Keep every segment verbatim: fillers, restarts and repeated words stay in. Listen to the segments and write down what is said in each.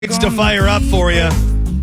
It's to fire up for you.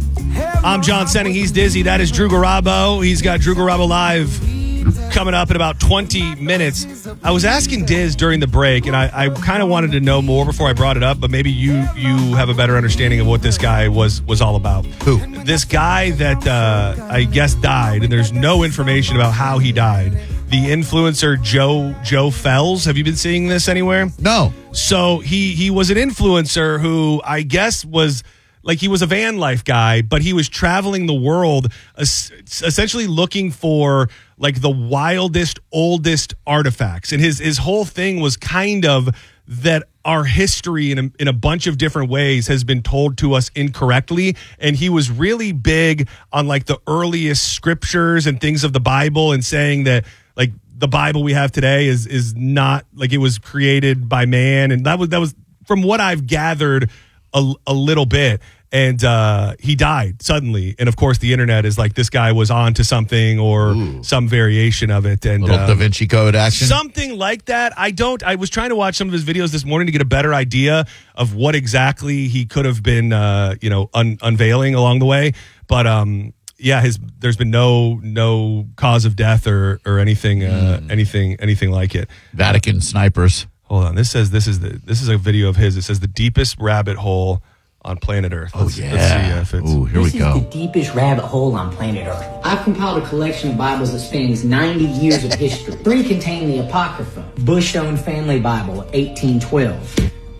I'm John Senning. He's Dizzy. That is Drew Garabo. He's got Drew Garabo Live coming up in about twenty minutes. I was asking Diz during the break, and I, I kind of wanted to know more before I brought it up, but maybe you you have a better understanding of what this guy was was all about. Who? This guy that uh, I guess died, and there's no information about how he died. The influencer Joe Joe Fells. Have you been seeing this anywhere? No. So he he was an influencer who I guess was like he was a van life guy, but he was traveling the world es- essentially looking for like the wildest, oldest artifacts. And his his whole thing was kind of that our history in a, in a bunch of different ways has been told to us incorrectly. And he was really big on like the earliest scriptures and things of the Bible and saying that like the Bible we have today is is not like it was created by man. And that was that was from what I've gathered a, a little bit. And uh, he died suddenly. And of course, the internet is like this guy was on to something or Ooh. some variation of it. And Little uh, Da Vinci Code action. something like that. I don't. I was trying to watch some of his videos this morning to get a better idea of what exactly he could have been, uh, you know, un- unveiling along the way. But um, yeah, his there's been no no cause of death or or anything uh, mm. anything anything like it. Vatican snipers. Hold on. This says this is the this is a video of his. It says the deepest rabbit hole on planet Earth. Oh, let's, yeah. Let's see if it's... Ooh, here this we go. This is the deepest rabbit hole on planet Earth. I've compiled a collection of Bibles that spans ninety years of history. Three contain the Apocrypha, Bush-owned Family Bible, eighteen twelve.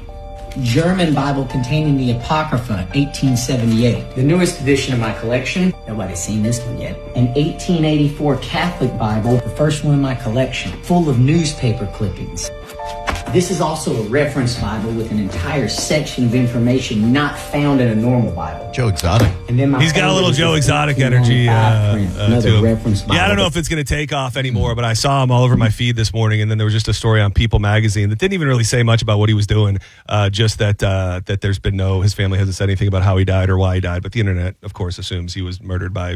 German Bible containing the Apocrypha, eighteen seventy-eight. The newest edition of my collection, nobody's seen this one yet, an eighteen eighty-four Catholic Bible, the first one in my collection, full of newspaper clippings. This is also a reference Bible with an entire section of information not found in a normal Bible. Joe Exotic. And then my He's got a little Joe Exotic energy uh, uh, to him. Reference Bible. Yeah, I don't know if it's going to take off anymore, but I saw him all over my feed this morning, and then there was just a story on People magazine that didn't even really say much about what he was doing, uh, just that uh, that there's been no, his family hasn't said anything about how he died or why he died, but the internet, of course, assumes he was murdered by,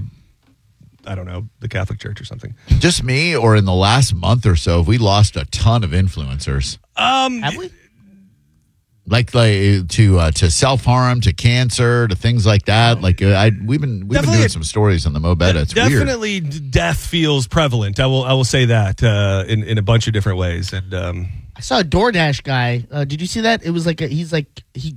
I don't know, the Catholic Church or something. Just me, or in the last month or so, we lost a ton of influencers. Um, Have we? Like, like to uh, to self harm, to cancer, to things like that. Like uh, I, we've been we've been doing some stories on the Mobetta. It's definitely weird. d- death feels prevalent. I will I will say that uh, in in a bunch of different ways. And um, I saw a DoorDash guy. Uh, did you see that? It was like a, he's like he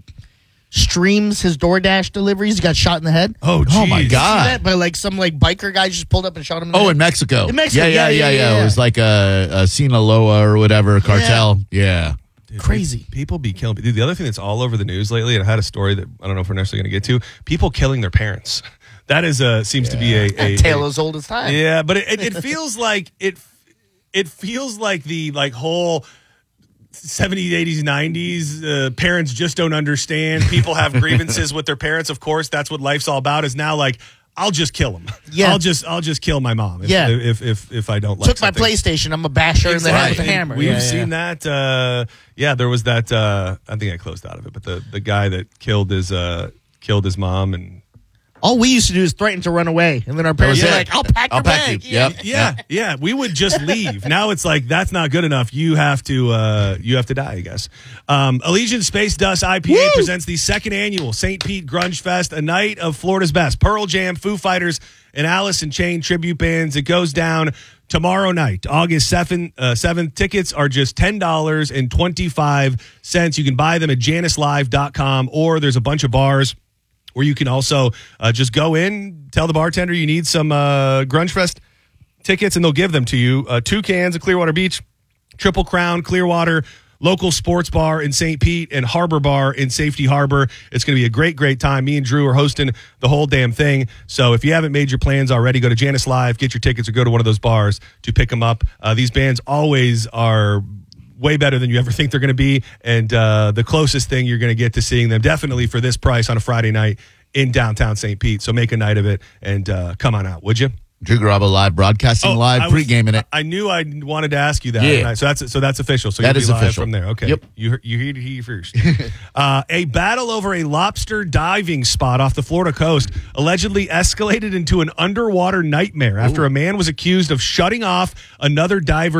streams his DoorDash deliveries. He got shot in the head. oh, geez. Oh, my Did you see God. that? By like some like biker guy just pulled up and shot him. In the Oh, head. in Mexico. In Mexico, Yeah, yeah, yeah, yeah, yeah, yeah. yeah. It was like a, a Sinaloa or whatever cartel. Yeah. Dude, Crazy. People be killing. Dude, the other thing that's all over the news lately, and I had a story that I don't know if we're necessarily going to get to. People killing their parents. That is a seems to be a, a, A tale a as old as time. yeah, but it, it, it feels like it. It feels like the like whole seventies, eighties, nineties. Uh, parents just don't understand. People have grievances with their parents. Of course, that's what life's all about. Is now like I'll just kill them. Yeah. I'll just I'll just kill my mom. If, Yeah. if if if I don't like Took my something. PlayStation. I'm a basher in the head with a And hammer. We've Yeah, yeah. seen that. Uh, yeah, there was that. Uh, I think I closed out of it, but the, the guy that killed his uh, killed his mom and All we used to do is threaten to run away, and then our parents was were it. like, "I'll pack I'll your pack bag." you. Yep. yeah, yeah, we would just leave. Now it's like that's not good enough. You have to uh, you have to die, I guess. Um, Allegiant Space Dust I P A Woo! presents the second annual Saint Pete Grunge Fest, a night of Florida's best. Pearl Jam, Foo Fighters, and Alice in Chains tribute bands. It goes down tomorrow night, August seventh. Uh, seventh. Tickets are just ten dollars and twenty-five cents. You can buy them at janice live dot com, or there's a bunch of bars where you can also uh, just go in, tell the bartender you need some uh, Grunge Fest tickets, and they'll give them to you. Uh, two cans of Clearwater Beach, Triple Crown, Clearwater, local sports bar in Saint Pete, and Harbor Bar in Safety Harbor. It's going to be a great, great time. Me and Drew are hosting the whole damn thing. So if you haven't made your plans already, go to Janice Live, get your tickets, or go to one of those bars to pick them up. Uh, these bands always are way better than you ever think they're going to be, and uh, the closest thing you're going to get to seeing them, definitely for this price on a Friday night in downtown Saint Pete. So make a night of it, and uh, come on out, would you? Drew Garabo live, broadcasting Oh, live, I was- pre-gaming it. I knew I wanted to ask you that. Yeah. and I- so that's so that's official. So That you'll is be live official. from there. Okay. Yep. You heard- you heard it here first. uh, a battle over a lobster diving spot off the Florida coast allegedly escalated into an underwater nightmare after a man was accused of shutting off another diver's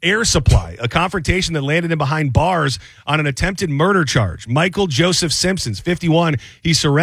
Air Supply, a confrontation that landed him behind bars on an attempted murder charge. Michael Joseph Simpsons, fifty-one, he surrendered.